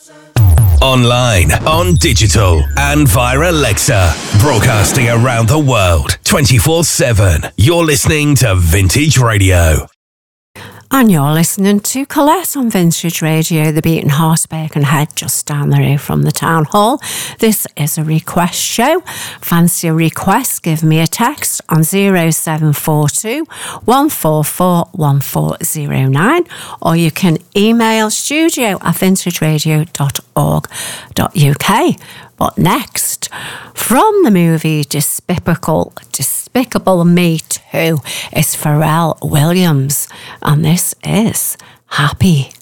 Online, on digital, and via Alexa. Broadcasting around the world, 24/7. You're listening to Vintage Radio. And you're listening to Colette on Vintage Radio, the Beaten Heart of Birkenhead, just down the road from the Town Hall. This is a request show. Fancy a request? Give me a text on 0742 144 1409, or you can email studio@vintageradio.org.uk. But next, from the movie Despicable Me 2, is Pharrell Williams, and this is Happy.